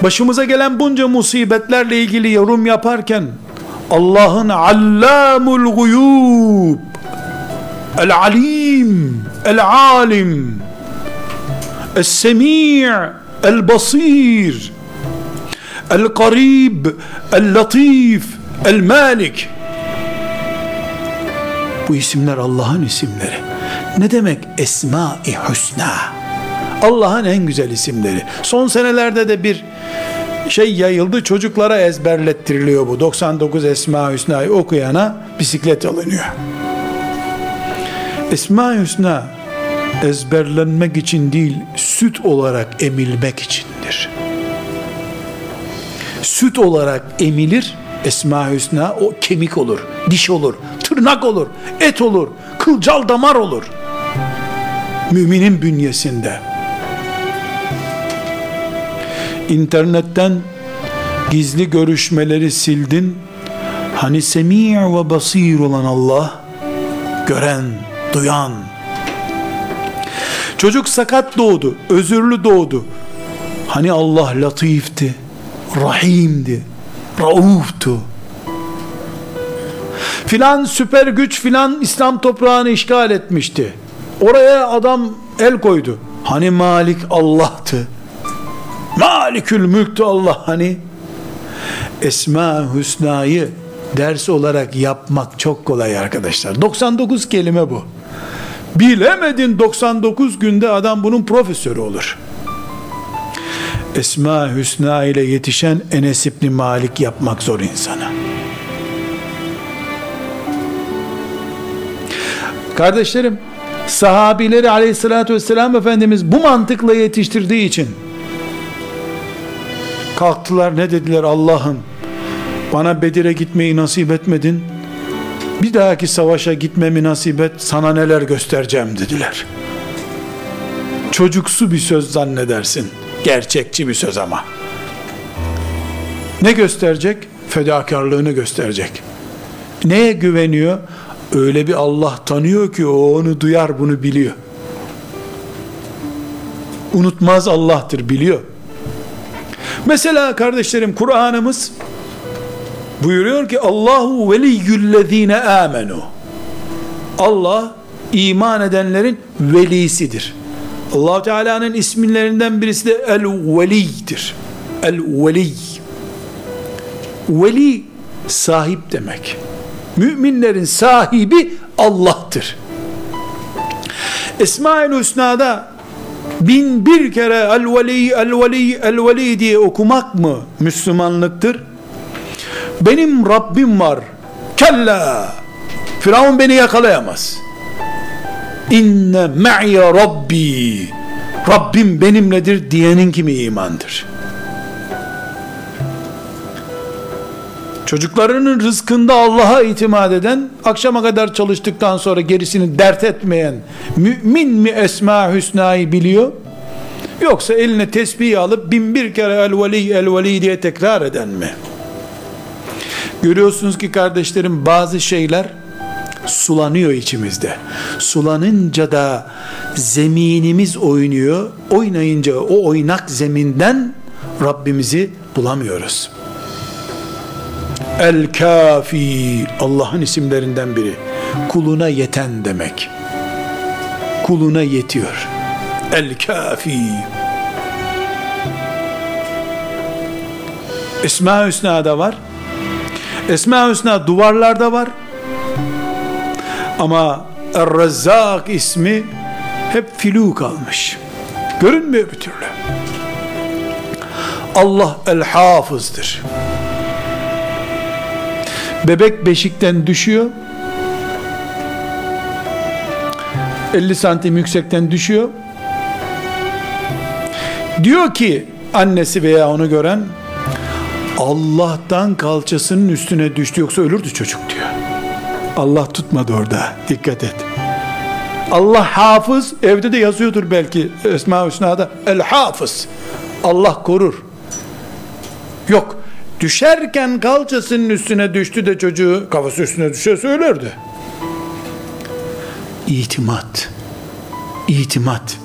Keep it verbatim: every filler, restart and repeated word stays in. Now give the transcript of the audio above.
Başımıza gelen bunca musibetlerle ilgili yorum yaparken Allah'ın Allamul Guyub, El Alim, El Alim, Es-Semi' El Basir, El Karib, El Latif, El Malik. Bu isimler Allah'ın isimleri. Ne demek Esma-i Hüsna? Allah'ın en güzel isimleri. Son senelerde de bir şey yayıldı, çocuklara ezberlettiriliyor bu. doksan dokuz Esma-i Hüsna'yı okuyana bisiklet alınıyor. Esma-i Hüsna ezberlenmek için değil, süt olarak emilmek içindir. Süt olarak emilir, Esma-i Hüsna o kemik olur, diş olur, tırnak olur, et olur, kılcal damar olur. Müminin bünyesinde. İnternetten gizli görüşmeleri sildin. Hani Semi' ve Basir olan Allah, gören, duyan. Çocuk sakat doğdu, özürlü doğdu. Hani Allah latifti, rahimdi, rauftu. Filan süper güç filan İslam toprağını işgal etmişti. Oraya adam el koydu. Hani Malik Allah'tı. Malikül Mülk'tü Allah hani. Esma-i Hüsna'yı ders olarak yapmak çok kolay arkadaşlar. doksan dokuz kelime bu. Bilemedin doksan dokuz günde adam bunun profesörü olur. Esma-i Hüsna ile yetişen Enes İbni Malik yapmak zor insana. Kardeşlerim, sahabileri aleyhissalatü vesselam Efendimiz bu mantıkla yetiştirdiği için kalktılar, ne dediler? Allah'ım bana Bedir'e gitmeyi nasip etmedin, bir dahaki savaşa gitmemi nasip et, sana neler göstereceğim dediler. Çocuksu bir söz zannedersin, gerçekçi bir söz ama. Ne gösterecek? Fedakarlığını gösterecek. Neye güveniyor? Öyle bir Allah tanıyor ki o onu duyar, bunu biliyor. Unutmaz Allah'tır, biliyor. Mesela kardeşlerim, Kur'an'ımız buyuruyor ki Allahu veliyyüllezine amenu. Allah iman edenlerin velisidir. Allah Teala'nın isimlerinden birisi de El-Veli'dir. El-Veli. Veli sahip demek. Müminlerin sahibi Allah'tır. Esma-ül Hüsna'da bin bir kere El-Veli, El-Veli, El-Veli diye okumak mı Müslümanlıktır? Benim Rabbim var. Kella. Firavun beni yakalayamaz. İnne me'ye Rabbi. Rabbim benimledir diyenin kimi imandır? Çocuklarının rızkında Allah'a itimat eden, akşama kadar çalıştıktan sonra gerisini dert etmeyen mümin mi Esma-i Hüsna'yı biliyor? Yoksa eline tesbih alıp bin bir kere El-Veli, El-Veli diye tekrar eden mi? Görüyorsunuz ki kardeşlerim, bazı şeyler sulanıyor içimizde. Sulanınca da zeminimiz oynuyor. Oynayınca o oynak zeminden Rabbimizi bulamıyoruz. El-Kafi, Allah'ın isimlerinden biri. Kuluna yeten demek. Kuluna yetiyor. El-Kafi. Esma-i Hüsna'da var. Esma-i Hüsna duvarlarda var. Ama Er-Rezzak ismi hep filû kalmış. Görünmüyor bir türlü. Allah El-Hafız'dır. Bebek beşikten düşüyor. elli santim yüksekten düşüyor. Diyor ki annesi veya onu gören, Allah'tan kalçasının üstüne düştü, yoksa ölürdü çocuk diyor. Allah tutmadı orada. Dikkat et. Allah hafız, evde de yazıyordur belki Esma-i Hüsna'da. El Hafız. Allah korur. Yok. Düşerken kalçasının üstüne düştü de çocuğu kafası üstüne düşerse ölürdü. İtimat. İtimat.